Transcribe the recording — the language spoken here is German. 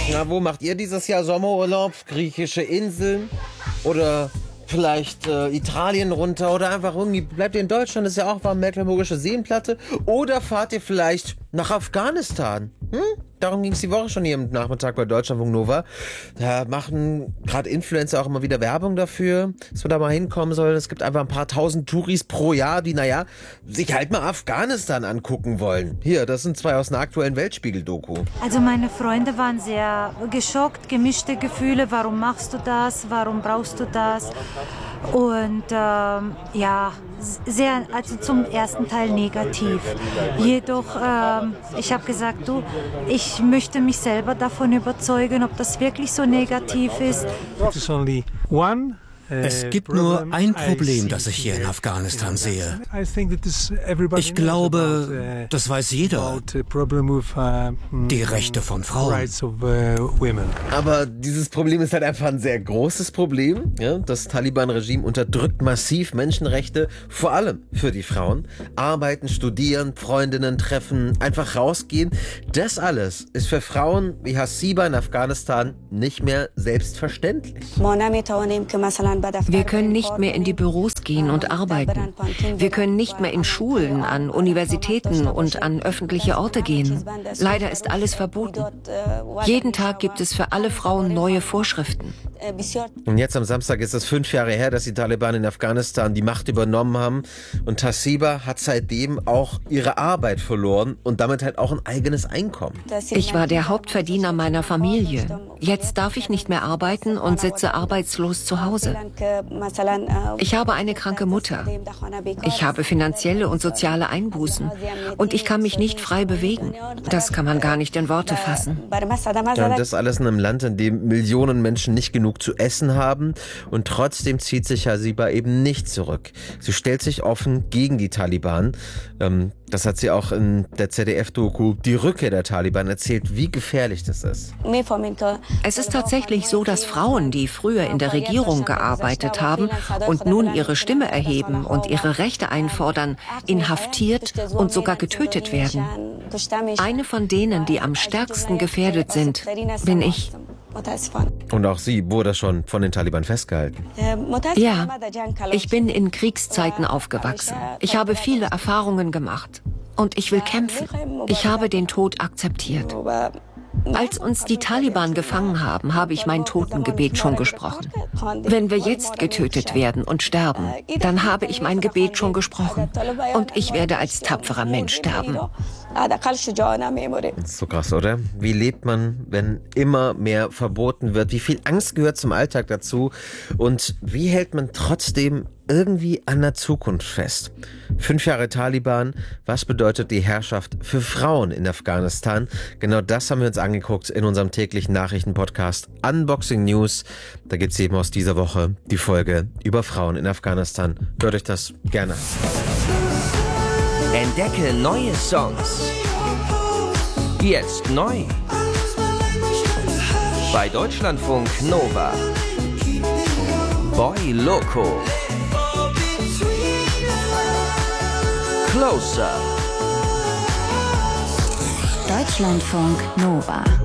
Na, wo macht ihr dieses Jahr Sommerurlaub? Griechische Inseln? Oder vielleicht Italien runter? Oder einfach irgendwie, bleibt ihr in Deutschland, ist ja auch warm, Mecklenburgische Seenplatte? Oder fahrt ihr vielleicht nach Afghanistan? Darum ging es die Woche schon hier am Nachmittag bei Deutschlandfunk Nova. Da machen gerade Influencer auch immer wieder Werbung dafür, dass wir da mal hinkommen sollen. Es gibt einfach ein paar tausend Touris pro Jahr, die, sich halt mal Afghanistan angucken wollen. Hier, das sind 2 aus einer aktuellen Weltspiegel-Doku. Also meine Freunde waren sehr geschockt, gemischte Gefühle. Warum machst du das? Warum brauchst du das? Und sehr, also zum ersten Teil negativ. Jedoch, ich habe gesagt, ich möchte mich selber davon überzeugen, ob das wirklich so negativ ist. Es gibt nur ein Problem, das ich hier in Afghanistan sehe. Ich glaube, das weiß jeder. Die Rechte von Frauen. Aber dieses Problem ist halt einfach ein sehr großes Problem. Ja? Das Taliban-Regime unterdrückt massiv Menschenrechte, vor allem für die Frauen. Arbeiten, studieren, Freundinnen treffen, einfach rausgehen. Das alles ist für Frauen wie Hasiba in Afghanistan nicht mehr selbstverständlich. Wir können nicht mehr in die Büros gehen und arbeiten. Wir können nicht mehr in Schulen, an Universitäten und an öffentliche Orte gehen. Leider ist alles verboten. Jeden Tag gibt es für alle Frauen neue Vorschriften. Und jetzt am Samstag ist es 5 Jahre her, dass die Taliban in Afghanistan die Macht übernommen haben. Und Hasiba hat seitdem auch ihre Arbeit verloren und damit halt auch ein eigenes Einkommen. Ich war der Hauptverdiener meiner Familie. Jetzt darf ich nicht mehr arbeiten und sitze arbeitslos zu Hause. Ich habe eine kranke Mutter. Ich habe finanzielle und soziale Einbußen. Und ich kann mich nicht frei bewegen. Das kann man gar nicht in Worte fassen. Ja, und das alles in einem Land, in dem Millionen Menschen nicht genug zu essen haben. Und trotzdem zieht sich Hasiba eben nicht zurück. Sie stellt sich offen gegen die Taliban. Das hat sie auch in der ZDF-Doku Die Rückkehr der Taliban erzählt, wie gefährlich das ist. Es ist tatsächlich so, dass Frauen, die früher in der Regierung gearbeitet haben und nun ihre Stimme erheben und ihre Rechte einfordern, inhaftiert und sogar getötet werden. Eine von denen, die am stärksten gefährdet sind, bin ich. Und auch sie wurde schon von den Taliban festgehalten. Ja, ich bin in Kriegszeiten aufgewachsen. Ich habe viele Erfahrungen gemacht. Und ich will kämpfen. Ich habe den Tod akzeptiert. Als uns die Taliban gefangen haben, habe ich mein Totengebet schon gesprochen. Wenn wir jetzt getötet werden und sterben, dann habe ich mein Gebet schon gesprochen. Und ich werde als tapferer Mensch sterben. Das ist so krass, oder? Wie lebt man, wenn immer mehr verboten wird? Wie viel Angst gehört zum Alltag dazu? Und wie hält man trotzdem irgendwie an der Zukunft fest? 5 Jahre Taliban, was bedeutet die Herrschaft für Frauen in Afghanistan? Genau das haben wir uns angeguckt in unserem täglichen Nachrichtenpodcast Unboxing News. Da gibt es eben aus dieser Woche die Folge über Frauen in Afghanistan. Hört euch das gerne an. Entdecke neue Songs. Jetzt neu. Bei Deutschlandfunk Nova. Boy Loco. Closer. Deutschlandfunk Nova.